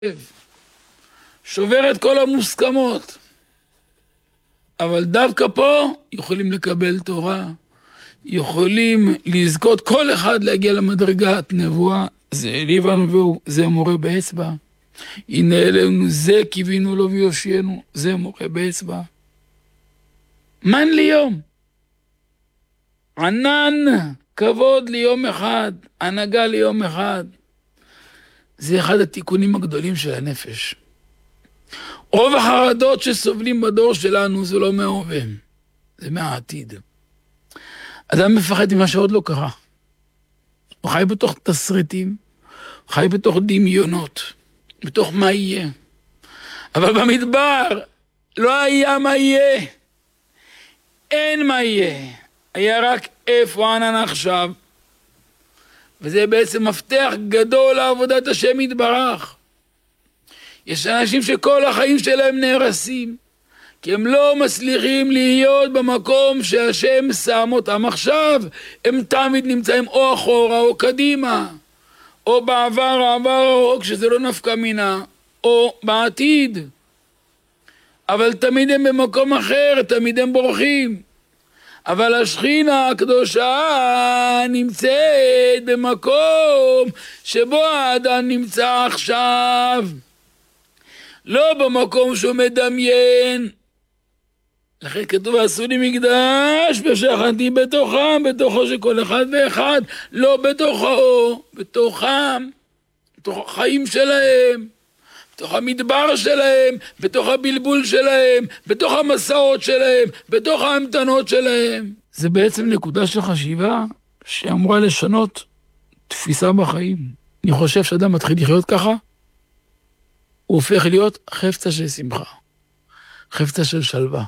שובר את כל המוסכמות. אבל דווקא פה יכולים לקבל תורה, יכולים לזכות כל אחד להגיע למדרגת נבואה. זה אליבא הנביא, זה מורה באצבע. הנה אלינו זה קיווינו לו ויושיינו, זה מורה באצבע. מן ליום. ענן, כבוד ליום אחד, הנהגה ליום אחד. זה אחד התיקונים הגדולים של הנפש. רוב החרדות שסובלים בדור שלנו זה לא מההווה, זה מהעתיד. אדם מפחד ממה שעוד לא קרה. הוא חי בתוך תסריטים, הוא חי בתוך דמיונות, בתוך מה יהיה. אבל במדבר לא היה מה יהיה. אין מה יהיה. היה רק איפה ענן עכשיו. וזה בעצם מפתח גדול לעבודת השם יתברך. יש אנשים שכל החיים שלהם נהרסים, כי הם לא מצליחים להיות במקום שהשם שם אותם עכשיו. הם תמיד נמצאים או אחורה או קדימה, או בעבר הרחוק שזה לא נפקא מינה, או בעתיד. אבל תמיד הם במקום אחר, תמיד הם בורחים. אבל השכינה הקדושה נמצאת במקום שבו האדם נמצא עכשיו. לא במקום שהוא מדמיין. לכן כתוב עשו לי מקדש ושכנתי בתוכם, בתוכו של כל אחד ואחד, לא בתוכו, בתוכם, בתוך החיים שלהם, בתוך המדבר שלהם, בתוך הבלבול שלהם, בתוך המסעות שלהם, בתוך ההמתנות שלהם. זה בעצם נקודה של חשיבה שאמורה לשנות תפיסה בחיים. אני חושב שאדם מתחיל לחיות ככה, הוא הופך להיות חפצה של שמחה, חפצה של שלווה.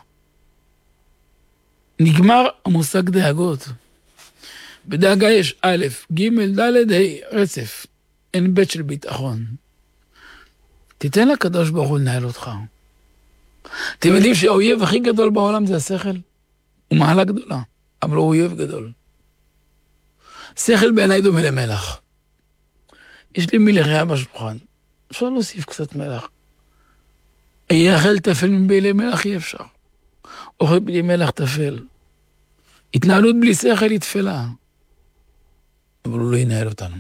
נגמר המושג דאגות. בדאגה יש א', ג', ד', ה', רצף. אין ב' של ביטחון. תיתן לקדוש ברוך הוא לנהל אותך. אתם יודעים שהאויב הכי גדול בעולם זה השכל? הוא מעלה גדולה, אבל הוא אויב גדול. שכל בעיניי דומה למלח. יש לי מלח בשולחן. אפשר להוסיף קצת מלח. יאכל תפל מבלי מלח אי אפשר. אוכל בלי מלח תפל. התנהלות בלי שכל היא תפלה. אבל הוא לא ינהל אותנו.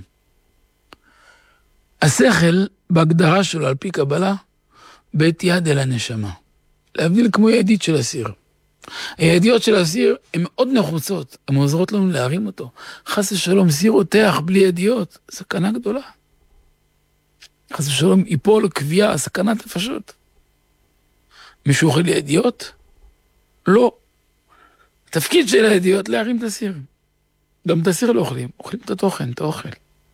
השכל, בהגדרה שלו על פי קבלה, בית יד אל הנשמה. להבדיל כמו ידית של הסיר. הידיות של הסיר הן מאוד נחוצות, הן עוזרות לנו להרים אותו. חס ושלום, סיר רותח בלי ידיות, סכנה גדולה. חס ושלום, ייפול קביעה, סכנת נפשות. מישהו אוכל ידיות? לא. התפקיד של הידיות להרים את הסיר. גם את הסיר לא אוכלים, אוכלים את התוכן, את האוכל.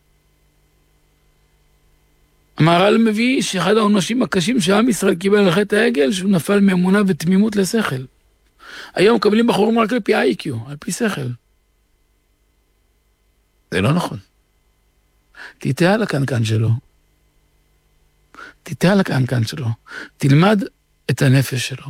המהר"ל מביא שאחד העונשים הקשים שעם ישראל קיבל על חטא העגל, שהוא נפל מאמונה ותמימות לשכל. היום מקבלים בחורים רק על פי IQ, על פי שכל. זה לא נכון. תיטה על הקנקן שלו. תיטה על הקנקן שלו. תלמד את הנפש שלו.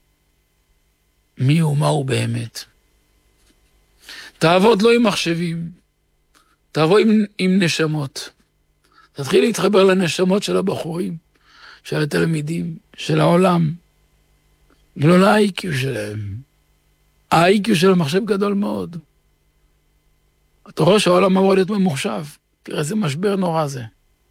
מי הוא, מה הוא באמת. תעבוד לא עם מחשבים. תעבוד עם נשמות. תתחיל להתחבר לנשמות של הבחורים, של התלמידים, של העולם, ולא ל-IQ שלהם. ה-IQ של המחשב גדול מאוד. אתה רואה שהעולם אמור להיות ממוחשב. תראה איזה משבר נורא זה.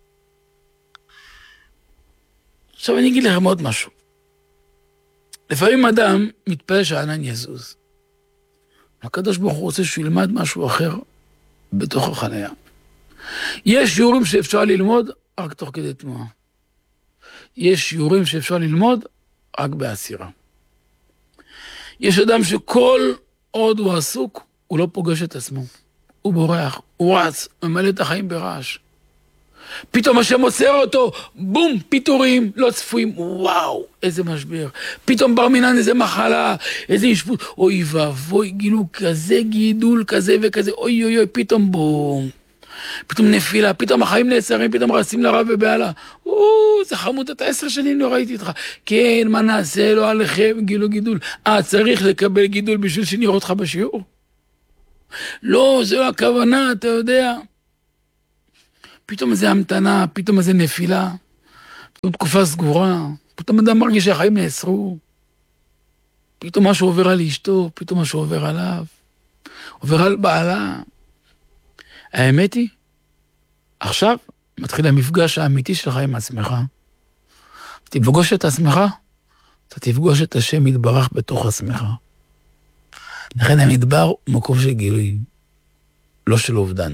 עכשיו אני אגיד לכם עוד משהו. לפעמים אדם מתפלל שהענן יזוז. הקדוש ברוך הוא רוצה שהוא ילמד משהו אחר בתוך החניה. יש שיעורים שאפשר ללמוד רק תוך כדי תנועה. יש שיעורים שאפשר ללמוד רק בעצירה. יש אדם שכל עוד הוא עסוק, הוא לא פוגש את עצמו. הוא בורח, הוא רץ, ממלא את החיים ברעש. פתאום השם עוצר אותו, בום, פיטורים, לא צפויים, וואו, איזה משבר. פתאום בר מינן איזה מחלה, איזה אשפוז, אוי ואבוי, גילו כזה גידול, כזה וכזה, אוי אוי אוי, פתאום בום. פתאום נפילה, פתאום החיים נעצרים, פתאום רצים לרב ובעלה. זה חמוד, אתה 10 שנים לא ראיתי איתך. כן, מה נעשה לו עליכם, גילו גידול. צריך לקבל גידול בשביל שנראה אותך בשיעור? לא, זו הכוונה, אתה יודע. פתאום איזה המתנה, פתאום איזה נפילה. פתאום תקופה סגורה, פתאום אדם מרגיש שהחיים נאסרו, פתאום משהו עובר על אשתו, פתאום משהו עובר עליו, עובר על בעלה. האמת היא, עכשיו מתחיל המפגש האמיתי שלך עם עצמך. תפגוש את עצמך, אתה תפגוש את השם יתברך בתוך עצמך. לכן המדבר הוא מקום של גילוי, לא של אובדן.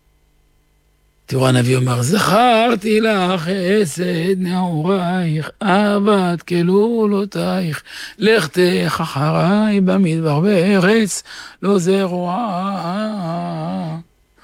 תראו, הנביא אומר, זכרתי לך חסד נעורייך, אהבת כלולותייך, לכתך אחריי במדבר בארץ, לא זרוע.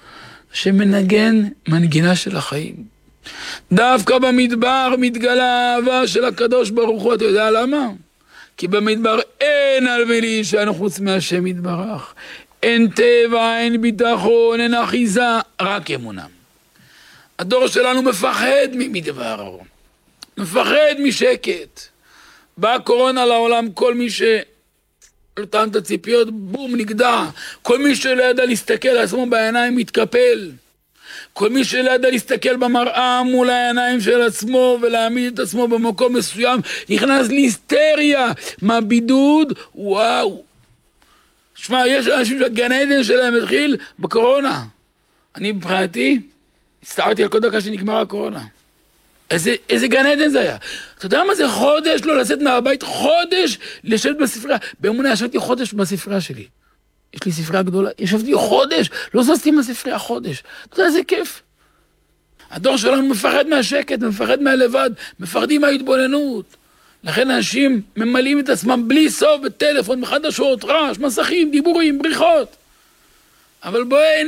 שמנגן מנגינה של החיים. דווקא במדבר מתגלה האהבה של הקדוש ברוך הוא, אתה יודע למה? כי במדבר אין על ולהישען חוץ מהשם יתברך. אין טבע, אין ביטחון, אין אחיזה, רק אמונה. הדור שלנו מפחד ממדבר, מפחד משקט. באה קורונה לעולם, כל מי שנתן את הציפיות, בום, נגדע. כל מי שלא ידע להסתכל על עצמו בעיניים מתקפל. כל מי שלא ידע להסתכל במראה מול העיניים של עצמו ולהעמיד את עצמו במקום מסוים, נכנס להיסטריה מהבידוד, וואו. שמע, יש אנשים שהגן עדן שלהם התחיל בקורונה. אני מבחינתי, הצטערתי על כל דקה שנגמרה הקורונה. איזה גן עדן זה היה. אתה יודע מה זה חודש לא לצאת מהבית? חודש לשבת בספרייה. באמונה ישבתי חודש בספרייה שלי. יש לי ספרייה גדולה, ישבתי חודש, לא זזתי מהספרייה חודש. אתה יודע איזה כיף. הדור שלנו מפחד מהשקט, מפחד מהלבד, מפחדים מההתבוננות. לכן אנשים ממלאים את עצמם בלי סוף בטלפון, מחדשות, רעש, מסכים, דיבורים, בריחות. אבל בואי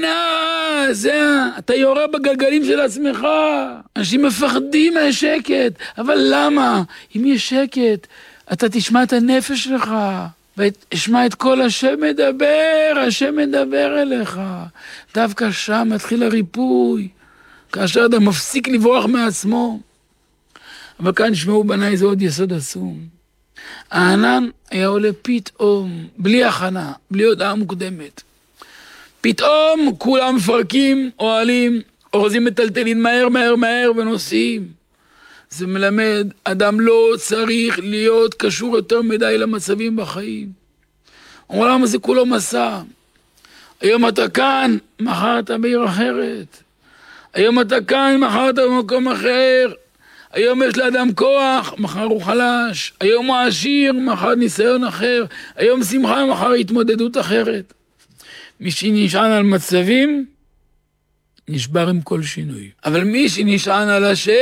אתה יורה בגלגלים של עצמך. אנשים מפחדים מהשקט, אבל למה? אם יש שקט, אתה תשמע את הנפש שלך, ותשמע את כל השם מדבר אליך. דווקא שם מתחיל הריפוי, כאשר אתה מפסיק לברוח מעצמו. אבל כאן שמעו בניי, זה עוד יסוד עצום. הענן היה עולה פתאום, בלי הכנה, בלי הודעה מוקדמת. פתאום כולם מפרקים, אוהלים, אורזים מטלטלים מהר ונוסעים. זה מלמד, אדם לא צריך להיות קשור יותר מדי למצבים בחיים. העולם הזה כולו מסע. היום אתה כאן, מחר אתה בעיר אחרת. היום אתה כאן, מחר אתה במקום אחר. היום יש לאדם כוח, מחר הוא חלש. היום הוא עשיר, מחר ניסיון אחר. היום שמחה, מחר התמודדות אחרת. מי שנשען על מצבים, נשבר עם כל שינוי. אבל מי שנשען על השם,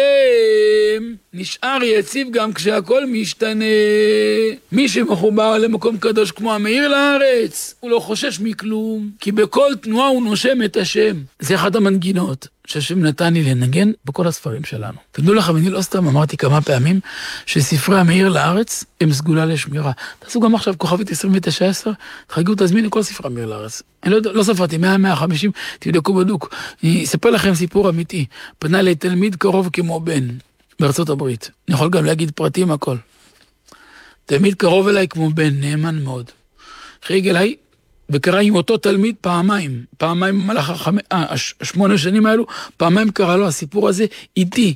נשאר יציב גם כשהכל משתנה. מי שמחובר למקום קדוש כמו המאיר לארץ, הוא לא חושש מכלום, כי בכל תנועה הוא נושם את השם. זה אחת המנגינות שהשם נתן לי לנגן בכל הספרים שלנו. תדעו לכם, אני לא סתם אמרתי כמה פעמים שספרי המאיר לארץ הם סגולה לשמירה. תעשו גם עכשיו כוכבית 2910, תחגגו, תזמינו כל ספרי המאיר לארץ. אני לא ספרתי, 100-150, תבדקו בדוק. אני אספר לכם סיפור אמיתי. פנה לתלמיד קרוב כמו בן בארצות הברית. אני יכול גם להגיד פרטים הכל. תלמיד קרוב אליי כמו בן, נאמן מאוד. חיג אליי, וקרא עם אותו תלמיד פעמיים במהלך 8 שנים האלו, פעמיים קרא לו הסיפור הזה איתי.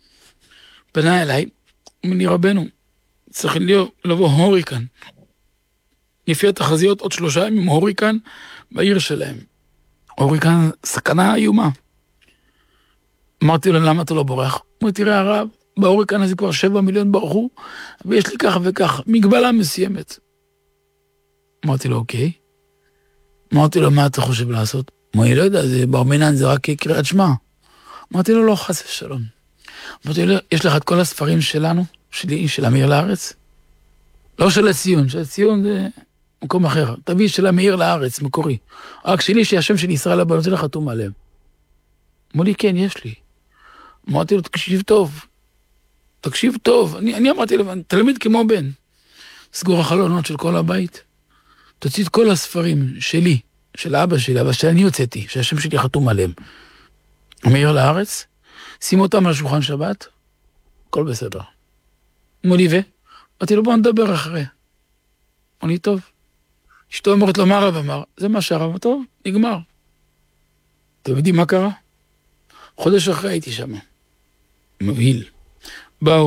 פנה אליי, אמר לי, רבנו, צריך לבוא הוריקן. לפי התחזיות עוד 3 ימים הוריקן בעיר שלהם. הוריקן סכנה איומה. אמרתי לו, למה אתה לא בורח? אמרתי, תראה הרב, בהוריקן הזה כבר 7 מיליון ברחו, ויש לי כך וכך, מגבלה מסוימת. אמרתי לו, אוקיי. אמרתי לו, מה אתה חושב לעשות? אמרתי, לא יודע, זה בר מינן, זה רק קריאת שמע. אמרתי לו, לא, חס ושלום. אמרתי לו, יש לך את כל הספרים שלנו, שלי, של המאיר לארץ? לא של הציון, של הציון זה מקום אחר. תביא של המאיר לארץ, מקורי. רק שלי, שהשם של ישראל הבא, זה לחתום עליהם. אמר לי, כן, יש לי. אמרתי לו, תקשיב טוב. אני אמרתי לו, תלמיד כמו בן. סגור החלונות של כל הבית. תוציא את כל הספרים שלי, של אבא שלי, אבל שאני הוצאתי, שהשם שלי חתום עליהם. המאיר לארץ, שים אותם על שולחן שבת, הכל בסדר. אמר לי, אמרתי לו, בוא נדבר אחרי. אמר לי, טוב. אשתו אומרת לו, מה הרב אמר? זה מה שהרב אמר, טוב, נגמר. אתם יודעים מה קרה? חודש אחרי הייתי שם. מבהיל. באו.